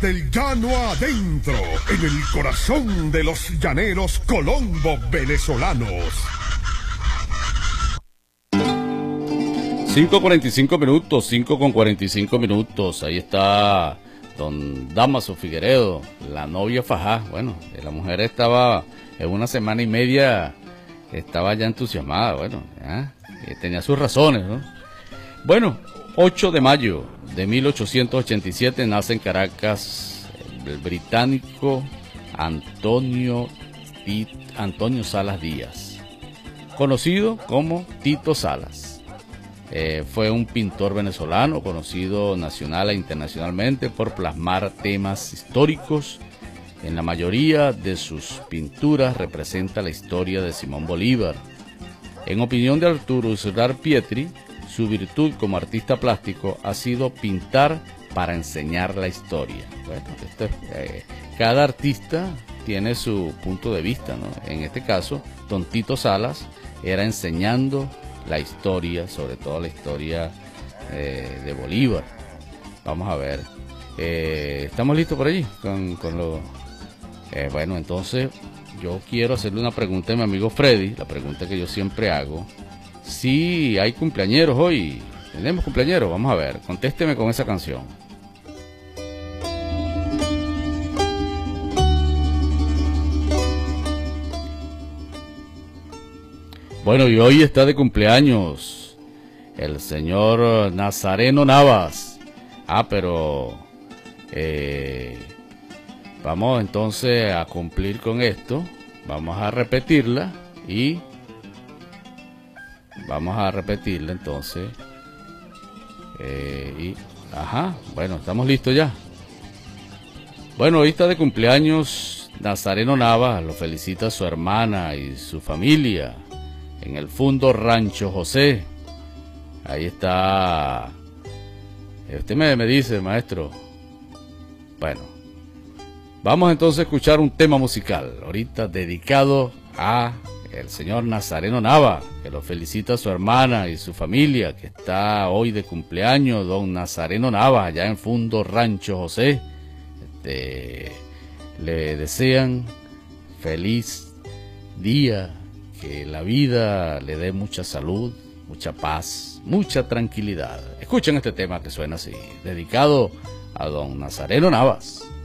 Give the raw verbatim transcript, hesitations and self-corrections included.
Del llano adentro, en el corazón de los llaneros colombo venezolanos. cinco cuarenta y cinco minutos, cinco con cuarenta y cinco minutos. Ahí está don Damaso Figueredo, la novia fajá. Bueno, la mujer estaba en una semana y media, estaba ya entusiasmada. Bueno, ya, tenía sus razones, ¿no? Bueno, ocho de mayo de mil ochocientos ochenta y siete nace en Caracas el británico Antonio, Antonio Salas Díaz, conocido como Tito Salas. Eh, fue un pintor venezolano conocido nacional e internacionalmente por plasmar temas históricos. En la mayoría de sus pinturas representa la historia de Simón Bolívar. En opinión de Arturo Uslar Pietri, su virtud como artista plástico ha sido pintar para enseñar la historia. Bueno, esto es, eh, cada artista tiene su punto de vista, ¿no? En este caso, don Tito Salas era enseñando la historia, sobre todo la historia eh, de Bolívar. Vamos a ver. Eh, ¿Estamos listos por allí? Con, con lo, eh, bueno, entonces yo quiero hacerle una pregunta a mi amigo Freddy, la pregunta que yo siempre hago. Si hay cumpleañeros hoy, ¿tenemos cumpleañeros? Vamos a ver, contésteme con esa canción. Bueno, y hoy está de cumpleaños el señor Nazareno Navas. Ah, pero eh, vamos entonces a cumplir con esto. Vamos a repetirla y vamos a repetirla entonces. Eh, y, ajá, bueno, estamos listos ya. Bueno, hoy está de cumpleaños Nazareno Navas. Lo felicita su hermana y su familia en el Fundo Rancho José. Ahí está. Usted me, me dice, maestro. Bueno, vamos entonces a escuchar un tema musical ahorita dedicado a el señor Nazareno Nava, que lo felicita a su hermana y su familia, que está hoy de cumpleaños, don Nazareno Nava, allá en Fundo Rancho José. Este, le desean feliz día, que la vida le dé mucha salud, mucha paz, mucha tranquilidad. Escuchen este tema que suena así, dedicado a don Nazareno Navas.